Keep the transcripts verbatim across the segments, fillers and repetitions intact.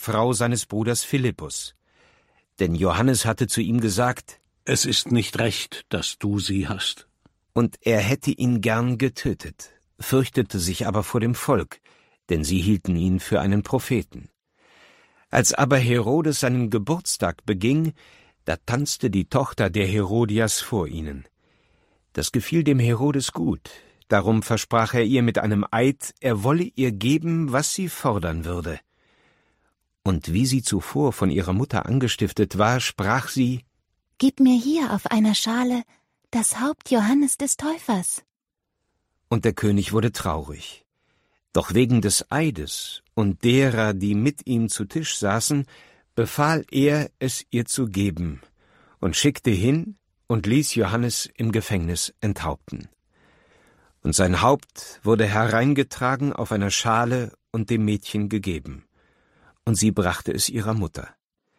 Frau seines Bruders Philippus. Denn Johannes hatte zu ihm gesagt: Es ist nicht recht, dass du sie hast. Und er hätte ihn gern getötet, fürchtete sich aber vor dem Volk, denn sie hielten ihn für einen Propheten. Als aber Herodes seinen Geburtstag beging, da tanzte die Tochter der Herodias vor ihnen. Das gefiel dem Herodes gut, darum versprach er ihr mit einem Eid, er wolle ihr geben, was sie fordern würde. Und wie sie zuvor von ihrer Mutter angestiftet war, sprach sie: »Gib mir hier auf einer Schale das Haupt Johannes des Täufers.« Und der König wurde traurig. Doch wegen des Eides und derer, die mit ihm zu Tisch saßen, befahl er, es ihr zu geben, und schickte hin und ließ Johannes im Gefängnis enthaupten. Und sein Haupt wurde hereingetragen auf einer Schale und dem Mädchen gegeben, und sie brachte es ihrer Mutter.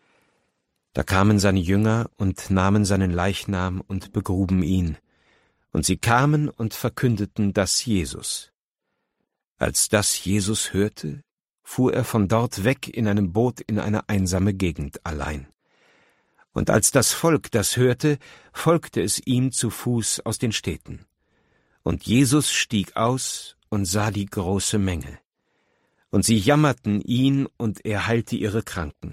Da kamen seine Jünger und nahmen seinen Leichnam und begruben ihn, und sie kamen und verkündeten das Jesus. Als das Jesus hörte, fuhr er von dort weg in einem Boot in eine einsame Gegend allein. Und als das Volk das hörte, folgte es ihm zu Fuß aus den Städten. Und Jesus stieg aus und sah die große Menge. Und sie jammerten ihn, und er heilte ihre Kranken.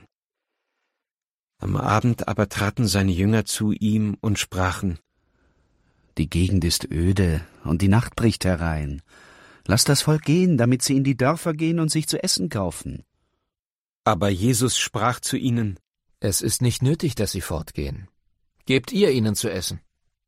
Am Abend aber traten seine Jünger zu ihm und sprachen: Die Gegend ist öde, und die Nacht bricht herein. Lass das Volk gehen, damit sie in die Dörfer gehen und sich zu essen kaufen. Aber Jesus sprach zu ihnen: Es ist nicht nötig, dass sie fortgehen. Gebt ihr ihnen zu essen.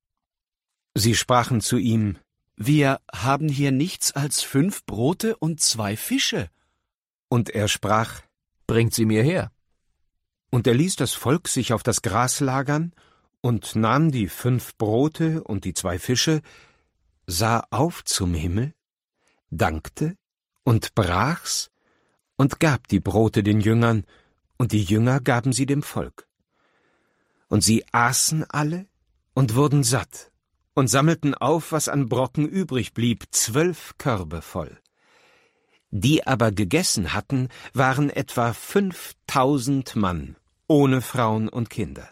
Sie sprachen zu ihm: Wir haben hier nichts als fünf Brote und zwei Fische. Und er sprach: Bringt sie mir her. Und er ließ das Volk sich auf das Gras lagern und nahm die fünf Brote und die zwei Fische, sah auf zum Himmel, dankte und brach's und gab die Brote den Jüngern, und die Jünger gaben sie dem Volk. Und sie aßen alle und wurden satt und sammelten auf, was an Brocken übrig blieb, zwölf Körbe voll. Die aber gegessen hatten, waren etwa fünftausend Mann, ohne Frauen und Kinder.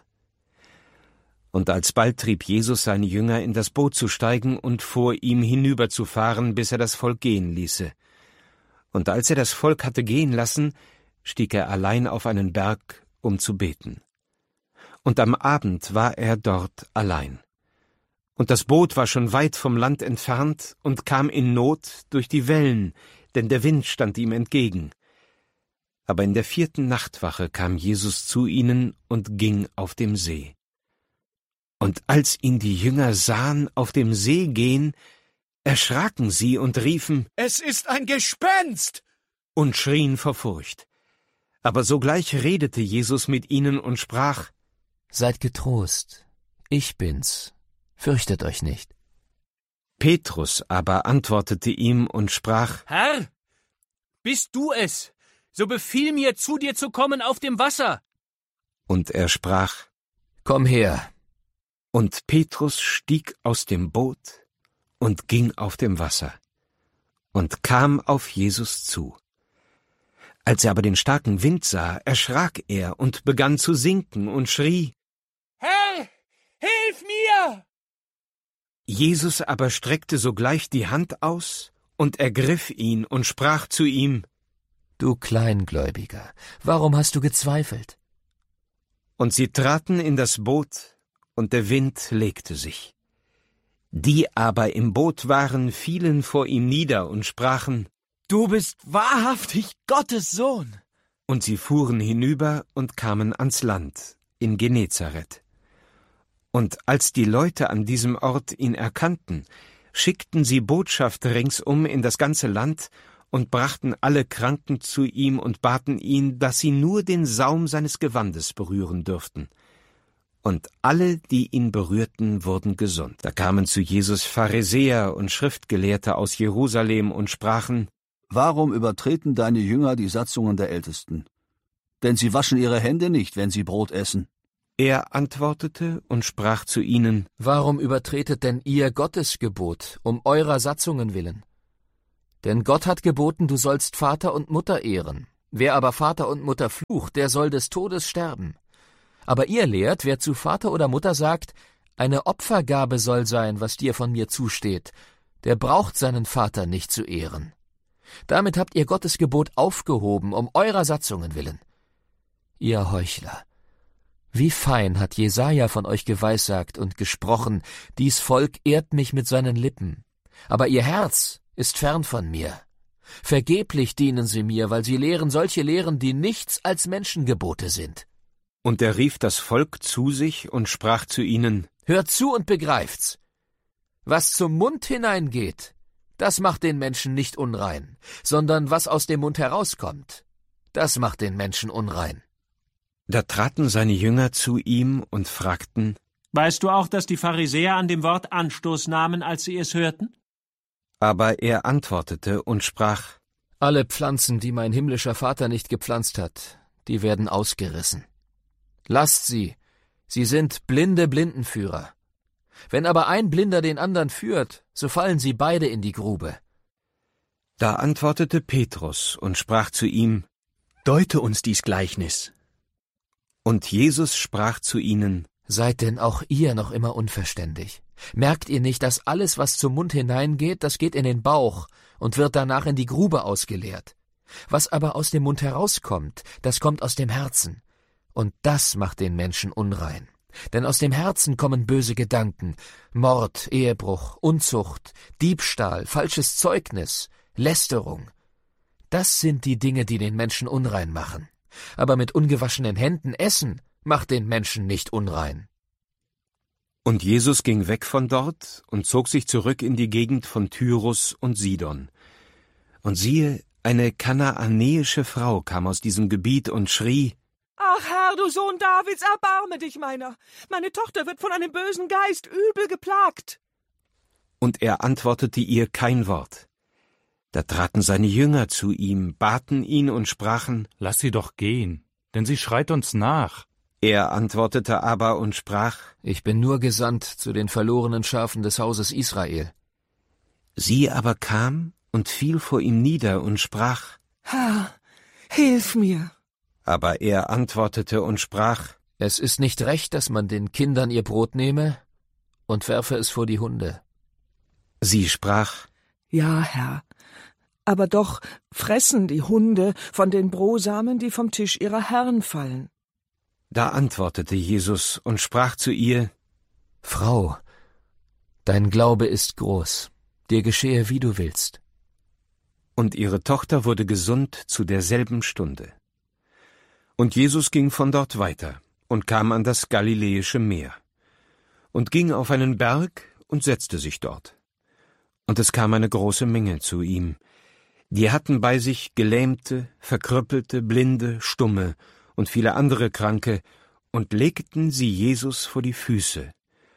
Und alsbald trieb Jesus seine Jünger, in das Boot zu steigen und vor ihm hinüberzufahren, bis er das Volk gehen ließe. Und als er das Volk hatte gehen lassen, stieg er allein auf einen Berg, um zu beten. Und am Abend war er dort allein. Und das Boot war schon weit vom Land entfernt und kam in Not durch die Wellen, denn der Wind stand ihm entgegen. Aber in der vierten Nachtwache kam Jesus zu ihnen und ging auf dem See. Und als ihn die Jünger sahen auf dem See gehen, erschraken sie und riefen: Es ist ein Gespenst! Und schrien vor Furcht. Aber sogleich redete Jesus mit ihnen und sprach: Seid getrost, ich bin's, fürchtet euch nicht. Petrus aber antwortete ihm und sprach: Herr, bist du es? So befiehl mir, zu dir zu kommen auf dem Wasser. Und er sprach: Komm her. Und Petrus stieg aus dem Boot und ging auf dem Wasser und kam auf Jesus zu. Als er aber den starken Wind sah, erschrak er und begann zu sinken und schrie: Herr, hilf mir! Jesus aber streckte sogleich die Hand aus und ergriff ihn und sprach zu ihm: Du Kleingläubiger, warum hast du gezweifelt? Und sie traten in das Boot, und der Wind legte sich. Die aber im Boot waren, fielen vor ihm nieder und sprachen: Du bist wahrhaftig Gottes Sohn. Und sie fuhren hinüber und kamen ans Land, in Genezareth. Und als die Leute an diesem Ort ihn erkannten, schickten sie Botschaft ringsum in das ganze Land und brachten alle Kranken zu ihm und baten ihn, dass sie nur den Saum seines Gewandes berühren dürften. Und alle, die ihn berührten, wurden gesund. Da kamen zu Jesus Pharisäer und Schriftgelehrte aus Jerusalem und sprachen: Warum übertreten deine Jünger die Satzungen der Ältesten? Denn sie waschen ihre Hände nicht, wenn sie Brot essen. Er antwortete und sprach zu ihnen: Warum übertretet denn ihr Gottes Gebot, um eurer Satzungen willen? Denn Gott hat geboten, du sollst Vater und Mutter ehren, Wer aber Vater und Mutter flucht, der soll des Todes sterben. Aber ihr lehrt, wer zu Vater oder Mutter sagt, eine Opfergabe soll sein, was dir von mir zusteht, der braucht seinen Vater nicht zu ehren. Damit habt ihr Gottes Gebot aufgehoben, um eurer Satzungen willen. Ihr Heuchler! Wie fein hat Jesaja von euch geweissagt und gesprochen, dies Volk ehrt mich mit seinen Lippen, aber ihr Herz ist fern von mir. Vergeblich dienen sie mir, weil sie lehren solche Lehren, die nichts als Menschengebote sind. Und er rief das Volk zu sich und sprach zu ihnen: Hört zu und begreift's. Was zum Mund hineingeht, das macht den Menschen nicht unrein, sondern was aus dem Mund herauskommt, das macht den Menschen unrein. Da traten seine Jünger zu ihm und fragten: Weißt du auch, dass die Pharisäer an dem Wort Anstoß nahmen, als sie es hörten? Aber er antwortete und sprach: Alle Pflanzen, die mein himmlischer Vater nicht gepflanzt hat, die werden ausgerissen. Lasst sie, sie sind blinde Blindenführer. Wenn aber ein Blinder den anderen führt, so fallen sie beide in die Grube. Da antwortete Petrus und sprach zu ihm: Deute uns dies Gleichnis. Und Jesus sprach zu ihnen: Seid denn auch ihr noch immer unverständig? Merkt ihr nicht, dass alles, was zum Mund hineingeht, das geht in den Bauch und wird danach in die Grube ausgeleert? Was aber aus dem Mund herauskommt, das kommt aus dem Herzen. Und das macht den Menschen unrein. Denn aus dem Herzen kommen böse Gedanken, Mord, Ehebruch, Unzucht, Diebstahl, falsches Zeugnis, Lästerung. Das sind die Dinge, die den Menschen unrein machen. Aber mit ungewaschenen Händen essen macht den Menschen nicht unrein. Und Jesus ging weg von dort und zog sich zurück in die Gegend von Tyrus und Sidon. Und siehe, eine kanaanäische Frau kam aus diesem Gebiet und schrie: Ach Herr, du Sohn Davids, erbarme dich meiner! Meine Tochter wird von einem bösen Geist übel geplagt. Und er antwortete ihr kein Wort. Da traten seine Jünger zu ihm, baten ihn und sprachen: Lass sie doch gehen, denn sie schreit uns nach. Er antwortete aber und sprach: Ich bin nur gesandt zu den verlorenen Schafen des Hauses Israel. Sie aber kam und fiel vor ihm nieder und sprach: Herr, hilf mir. Aber er antwortete und sprach: Es ist nicht recht, dass man den Kindern ihr Brot nehme und werfe es vor die Hunde. Sie sprach: Ja, Herr, aber doch fressen die Hunde von den Brosamen, die vom Tisch ihrer Herren fallen. Da antwortete Jesus und sprach zu ihr: Frau, dein Glaube ist groß, dir geschehe, wie du willst. Und ihre Tochter wurde gesund zu derselben Stunde. Und Jesus ging von dort weiter und kam an das Galiläische Meer und ging auf einen Berg und setzte sich dort. Und es kam eine große Menge zu ihm, die hatten bei sich Gelähmte, Verkrüppelte, Blinde, Stumme und viele andere Kranke, und legten sie Jesus vor die Füße.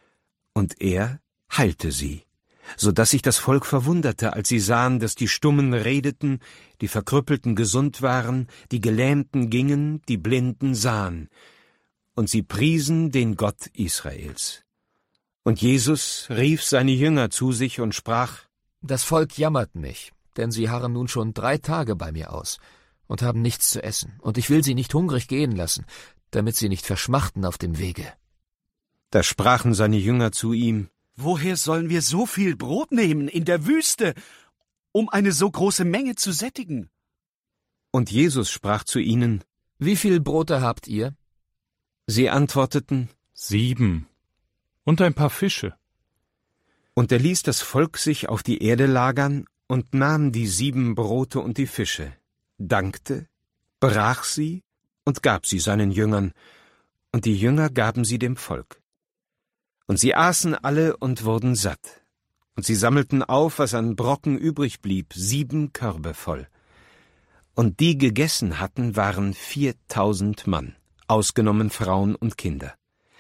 Und er heilte sie, so dass sich das Volk verwunderte, als sie sahen, dass die Stummen redeten, die Verkrüppelten gesund waren, die Gelähmten gingen, die Blinden sahen. Und sie priesen den Gott Israels. Und Jesus rief seine Jünger zu sich und sprach: Das Volk jammert mich, denn sie harren nun schon drei Tage bei mir aus und haben nichts zu essen, und ich will sie nicht hungrig gehen lassen, damit sie nicht verschmachten auf dem Wege. Da sprachen seine Jünger zu ihm: Woher sollen wir so viel Brot nehmen in der Wüste, um eine so große Menge zu sättigen? Und Jesus sprach zu ihnen: Wie viel Brote habt ihr? Sie antworteten: Sieben und ein paar Fische. Und er ließ das Volk sich auf die Erde lagern und nahm die sieben Brote und die Fische, dankte, brach sie und gab sie seinen Jüngern, und die Jünger gaben sie dem Volk. Und sie aßen alle und wurden satt, und sie sammelten auf, was an Brocken übrig blieb, sieben Körbe voll. Und die gegessen hatten, waren viertausend Mann, ausgenommen Frauen und Kinder.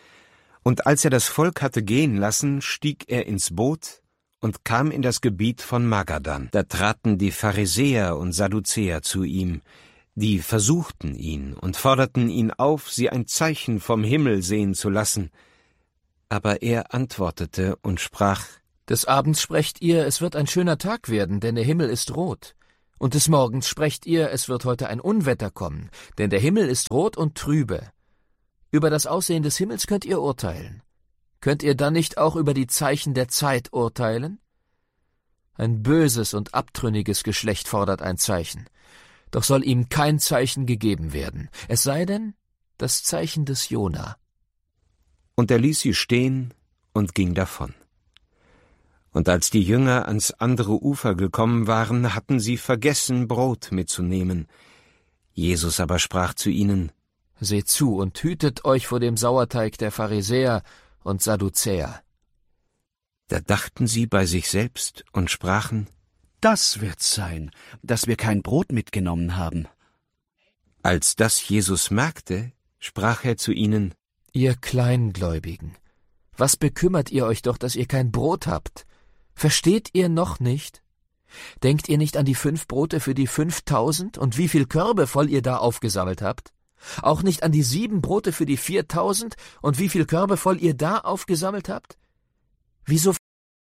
Und als er das Volk hatte gehen lassen, stieg er ins Boot und kam in das Gebiet von Magadan. Da traten die Pharisäer und Sadduzäer zu ihm, die versuchten ihn und forderten ihn auf, sie ein Zeichen vom Himmel sehen zu lassen. Aber er antwortete und sprach: Des Abends sprecht ihr, es wird ein schöner Tag werden, denn der Himmel ist rot. Und des Morgens sprecht ihr, es wird heute ein Unwetter kommen, denn der Himmel ist rot und trübe. Über das Aussehen des Himmels könnt ihr urteilen. Könnt ihr dann nicht auch über die Zeichen der Zeit urteilen? Ein böses und abtrünniges Geschlecht fordert ein Zeichen. Doch soll ihm kein Zeichen gegeben werden, es sei denn das Zeichen des Jona. Und er ließ sie stehen und ging davon. Und als die Jünger ans andere Ufer gekommen waren, hatten sie vergessen, Brot mitzunehmen. Jesus aber sprach zu ihnen: Seht zu und hütet euch vor dem Sauerteig der Pharisäer und Sadduzäer. Da dachten sie bei sich selbst und sprachen: Das wird's sein, dass wir kein Brot mitgenommen haben. Als das Jesus merkte, sprach er zu ihnen: Ihr Kleingläubigen, was bekümmert ihr euch doch, dass ihr kein Brot habt? Versteht ihr noch nicht? Denkt ihr nicht an die fünf Brote für die fünftausend und wie viel Körbe voll ihr da aufgesammelt habt? Auch nicht an die sieben Brote für die viertausend und wie viel Körbe voll ihr da aufgesammelt habt? Wieso